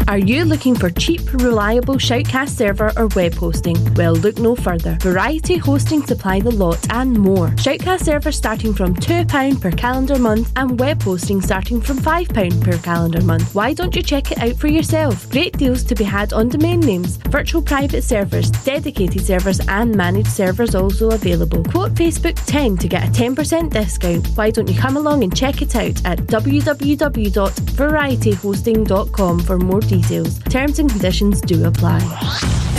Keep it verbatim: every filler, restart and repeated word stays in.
Are you looking for cheap, reliable Shoutcast server or web hosting? Well, look no further. Variety Hosting supply the lot and more. Shoutcast servers starting from two pounds per calendar month and web hosting starting from five pounds per calendar month. Why don't you check it out for yourself? Great deals to be had on domain names, virtual private servers, dedicated servers and managed servers also available. Quote Facebook ten to get a ten percent discount. Why don't you come along and check it out at w w w dot variety hosting dot com for more details. Terms and conditions do apply.